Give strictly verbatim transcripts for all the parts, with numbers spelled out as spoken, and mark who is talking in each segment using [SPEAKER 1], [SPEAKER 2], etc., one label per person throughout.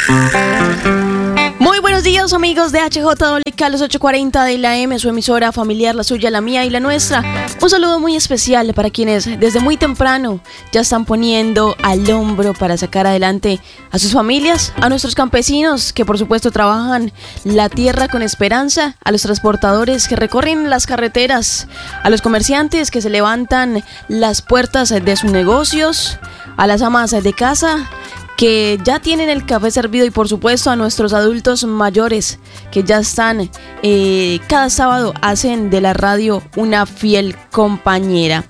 [SPEAKER 1] Muy buenos días, amigos de H J W K, los ocho cuarenta de la M, su emisora familiar, la suya, la mía y la nuestra. Un saludo muy especial para quienes desde muy temprano ya están poniendo al hombro para sacar adelante a sus familias, a nuestros campesinos que por supuesto trabajan la tierra con esperanza, a los transportadores que recorren las carreteras, a los comerciantes que se levantan las puertas de sus negocios, a las amas de casa que ya tienen el café servido y por supuesto a nuestros adultos mayores que ya están, eh, cada sábado hacen de la radio una fiel compañera.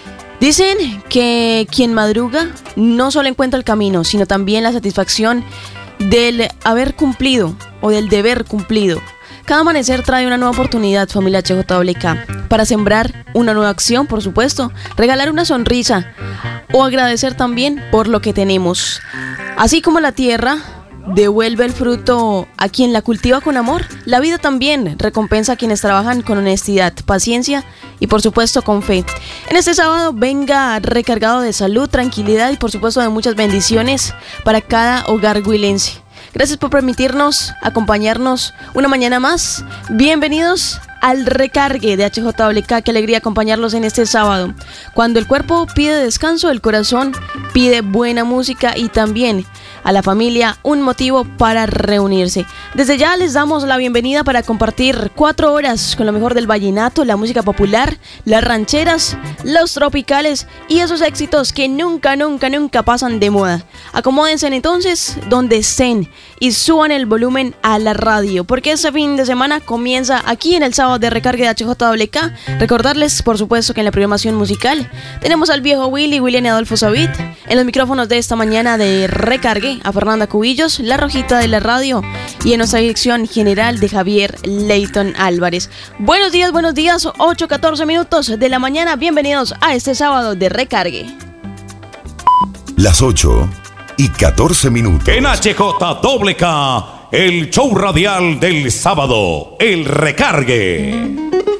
[SPEAKER 1] Dicen que quien madruga no solo encuentra el camino, sino también la satisfacción del haber cumplido o del deber cumplido. Cada amanecer trae una nueva oportunidad, familia H J W K, para sembrar una nueva acción, por supuesto, regalar una sonrisa o agradecer también por lo que tenemos. Así como la tierra devuelve el fruto a quien la cultiva con amor, la vida también recompensa a quienes trabajan con honestidad, paciencia y por supuesto con fe. En este sábado venga recargado de salud, tranquilidad y por supuesto de muchas bendiciones para cada hogar huilense. Gracias por permitirnos acompañarnos una mañana más. Bienvenidos al recargue de H J W K. Qué alegría acompañarlos en este sábado. Cuando el cuerpo pide descanso, el corazón pide buena música y también a la familia un motivo para reunirse. Desde ya les damos la bienvenida para compartir cuatro horas con lo mejor del vallenato, la música popular, las rancheras, los tropicales y esos éxitos que nunca, nunca, nunca pasan de moda. Acomódense entonces donde estén y suban el volumen a la radio, porque este fin de semana comienza aquí en el sábado de recargue de H J W K. Recordarles, por supuesto, que en la programación musical tenemos al viejo Willy, William y Adolfo Sabit. En los micrófonos de esta mañana de recargue, a Fernanda Cubillos, la rojita de la radio, y en nuestra dirección general de Javier Leighton Álvarez. Buenos días, buenos días, ocho catorce minutos de la mañana. Bienvenidos a este sábado de recargue.
[SPEAKER 2] Las ocho y catorce minutos.
[SPEAKER 3] En H J W K, el show radial del sábado, el recargue.